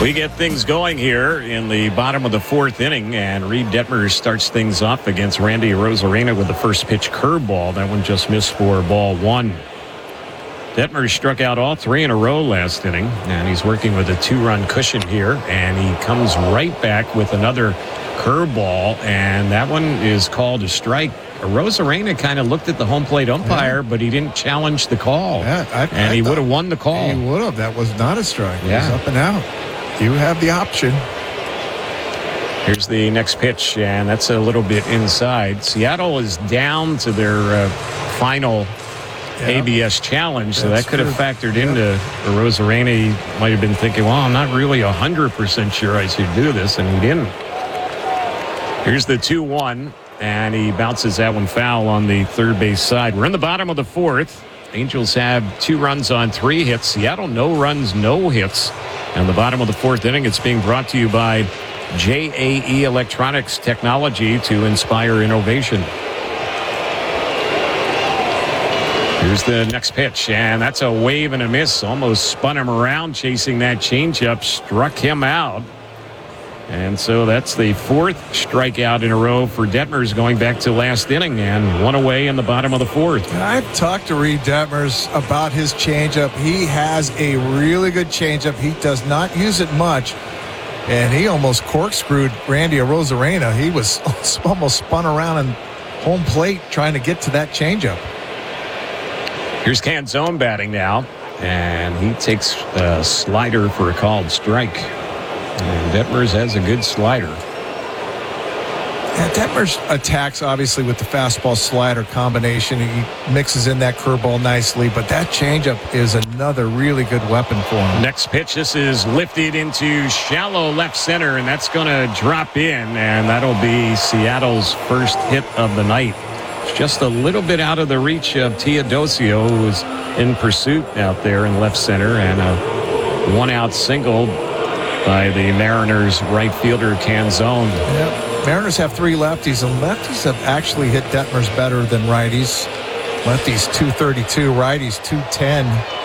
We get things going here in the bottom of the fourth inning, and Reed Detmers starts things off against Randy Arozarena with the first pitch curveball. That one just missed for ball one. Detmers struck out all three in a row last inning, and he's working with a two-run cushion here, and he comes right back with another curveball, and that one is called a strike. Arozarena kind of looked at the home plate umpire, but he didn't challenge the call, and he would have won the call. He would have. That was not a strike. Yeah. It was up and out. You have the option. Here's the next pitch, and that's a little bit inside. Seattle is down to their final ABS challenge, so that could have factored into Arozarena. He might have been thinking, well, I'm not really 100% sure I should do this, and he didn't. Here's the 2-1, and he bounces that one foul on the third base side. We're in the bottom of the fourth. Angels have 2 runs on 3 hits. Seattle, no runs, no hits. And the bottom of the fourth inning, it's being brought to you by JAE Electronics Technology to inspire innovation. Here's the next pitch, and that's a wave and a miss. Almost spun him around chasing that changeup, struck him out. And so that's the 4th strikeout in a row for Detmers going back to last inning, and 1 away in the bottom of the 4th. I've talked to Reed Detmers about his changeup. He has a really good changeup. He does not use it much, and he almost corkscrewed Randy Arozarena. He was almost spun around in home plate trying to get to that changeup. Here's Canzone batting now, and he takes a slider for a called strike. And Detmers has a good slider. Yeah, Detmers attacks, obviously, with the fastball slider combination. He mixes in that curveball nicely, but that changeup is another really good weapon for him. Next pitch, this is lifted into shallow left center, and that's going to drop in, and that'll be Seattle's first hit of the night. It's just a little bit out of the reach of Teodosio, who was in pursuit out there in left center, and a 1-out single by the Mariners right fielder Canzone. Yep. Mariners have 3 lefties, and lefties have actually hit Detmers better than righties. Lefties 232, righties 210.